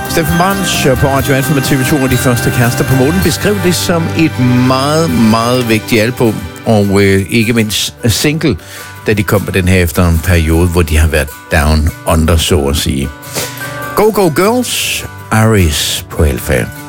Steffen Brandt på Radio 1 med TV2 og de første kærester på månen beskrev det som et meget, meget vigtigt album, og ikke mindst single, da de kom på den her efter en periode, hvor de har været down under, så at sige. Go Go Girls, Aries på Alfa.